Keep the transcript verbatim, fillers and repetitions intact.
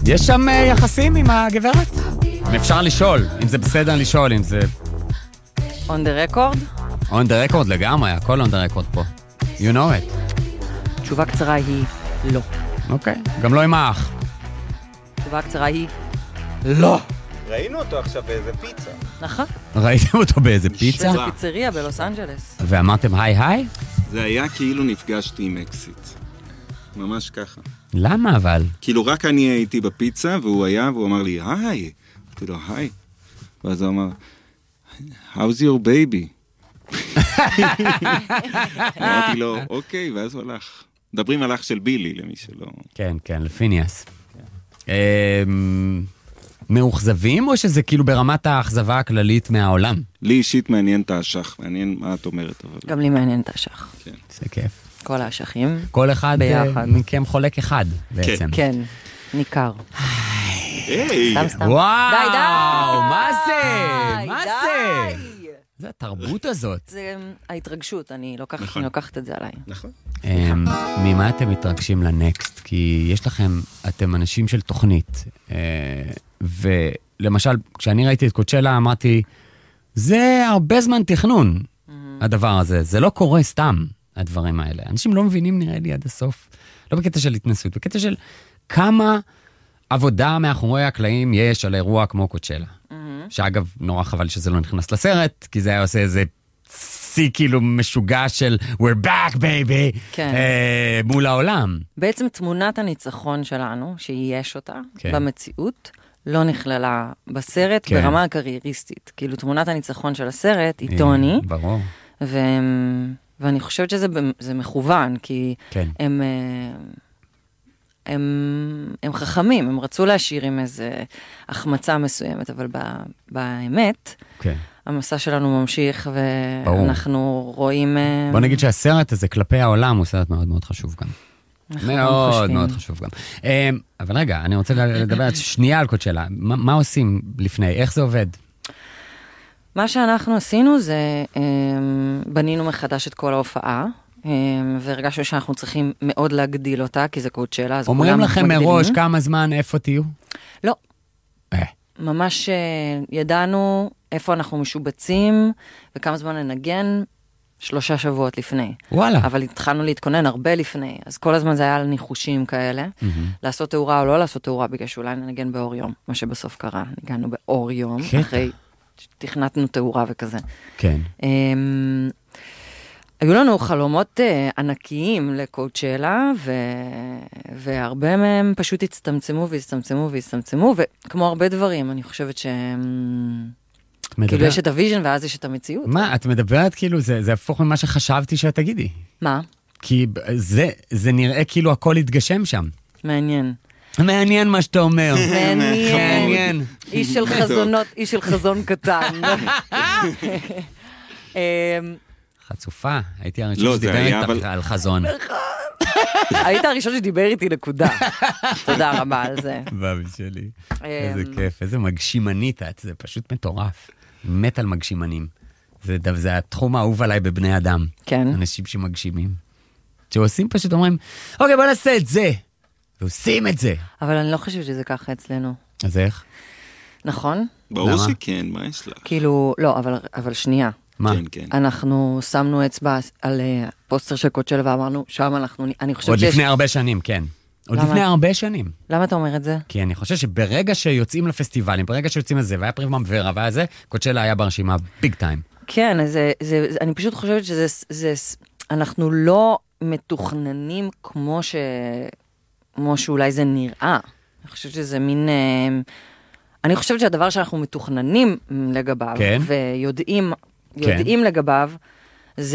יש שם יחסים עם הגברת? אם אפשר לשאול, אם זה בסדר לשאול, אם זה... on the record? on the record לגמרי, הכל on the record פה. You know it. תשובה קצרה היא לא. אוקיי, גם לא עם האח. תשובה קצרה היא לא. ראינו אותו עכשיו באיזה פיצה. נכון. ראיתם אותו באיזה פיצה? באיזה פיצריה בלוס אנג'לס. ואמרתם היי היי? זה היה כאילו נפגשתי עם אקסיט. ממש ככה. למה אבל? כאילו רק אני הייתי בפיצה, והוא היה, והוא אמר לי, היי. אמרתי לו, היי. ואז הוא אמר, how's your baby? אמרתי לו, אוקיי, ואז הוא הלך. מדברים על אח של בילי, למי שלא... כן, כן, לפיניאס. מאוכזבים, או שזה כאילו ברמת האכזבה הכללית מהעולם? לי אישית מעניין את האשך, מעניין מה את אומרת. גם לי מעניין את האשך. זה כיף. כל האשכים. כל אחד ביחד. מכם חולק אחד, בעצם. כן, ניכר. היי! סתם, סתם. וואו, די, די! מה זה? די, מה די. זה? זה התרבות הזאת. זה ההתרגשות, אני לוקחת, נכון. אני לוקחת את זה עליי. נכון. אמ, ממה אתם מתרגשים לנקסט? כי יש לכם, אתם אנשים של תוכנית. אה, ולמשל, כשאני ראיתי את קוצ'לה, אמרתי, זה הרבה זמן תכנון, הדבר הזה. זה לא קורה סתם, הדברים האלה. אנשים לא מבינים, נראה לי, עד הסוף. לא בקטע של התנסות, בקטע של כמה עבודה מאחורי הקלעים יש על אירוע כמו קוצ'לה. שאגב, נורא חבל שזה לא נכנס לסרט, כי זה היה עושה איזה סי כאילו משוגע של we're back baby, כן. אה, מול העולם. בעצם תמונת הניצחון שלנו, שיש אותה כן. במציאות, לא נכללה בסרט כן. ברמה הקרייריסטית. כאילו תמונת הניצחון של הסרט היא טוני, ברור. ו... ואני חושבת שזה זה מכוון, כי כן. הם, אה, הם, הם חכמים, הם רצו להשאיר עם איזה החמצה מסוימת, אבל ב, באמת, כן. המסע שלנו ממשיך, ברור. ואנחנו רואים... אה, בוא נגיד שהסרט הזה כלפי העולם הוא סרט מאוד מאוד חשוב גם. אנחנו מאוד חושבים. מאוד חשוב גם. אה, אבל רגע, אני רוצה לדבר שנייה על קוצ'לה. מה, מה עושים לפני? איך זה עובד? מה שאנחנו עשינו זה, אה, בנינו מחדש את כל ההופעה, אה, והרגשנו שאנחנו צריכים מאוד להגדיל אותה, כי זה קוצ'לה, אז אומרים כולם לכם מגדילים. מראש כמה זמן, איפה תהיו? לא. אה. ממש אה, ידענו איפה אנחנו משובצים, וכמה זמן ננגן, שלושה שבועות לפני. וואלה. אבל התחלנו להתכונן הרבה לפני, אז כל הזמן זה היה על ניחושים כאלה, לעשות תאורה או לא לעשות תאורה, בגלל שאולי ננגן באור יום, מה שבסוף קרה, ניגענו באור יום, קטע. אחרי שתכנתנו תאורה וכזה. כן. אמ, היו לנו חלומות אה, ענקיים לקוצ'לה, ו... והרבה מהם פשוט הצטמצמו והצטמצמו והצטמצמו, וכמו הרבה דברים, אני חושבת שהם... מדבר... כאילו יש את הוויז'ן ואז יש את המציאות. מה, את מדברת כאילו, זה, זה הפוך ממה שחשבתי שאת תגידי. מה? כי זה, זה נראה כאילו הכל התגשם שם. מעניין. מעניין מה שאתה אומר. מעניין. איש של חזונות, איש של חזון קטן. אמ, חצופה, הייתי הראשון לא, זה שדיבר היה, איתך אבל- על חזון. היית הראשון שדיבר איתי נקודה. תודה רבה על זה. בבי שלי. איזה אמ, כיף, איזה מגשימנית את, זה פשוט מטורף. מת על מגשימנים. זה, זה התחום האהוב עליי בבני אדם. כן. אנשים שמגשימים. שעושים פשוט אומרים, אוקיי, בוא נעשה את זה. ועושים את זה. אבל אני לא חושבת שזה ככה אצלנו. אז איך? נכון? ברור למה? שכן, מה יש לך? כאילו, לא, אבל, אבל שנייה. מה? כן, כן. אנחנו שמנו אצבע על אה, פוסטר של קוצ'לה ואמרנו, שם אנחנו, אני חושבת עוד שיש... לפני הרבה שנים, כן. עוד למה? לפני הרבה שנים. למה אתה אומר את זה? כי אני חושב שברגע שיוצאים לפסטיבלים, ברגע שיוצאים לזה, והיה פריבמה ורה והיה זה, קוצ'לה היה ברשימה ביג טיים. כן, זה, זה, זה, אני פשוט חושבת שזה, זה, אנחנו לא מתוכננים כמו ש... כמו שאולי זה נראה. אני חושבת שזה מין... אה, אני חושבת שהדבר שאנחנו מתוכננים לגביו, כן. ויודעים יודעים לגביו,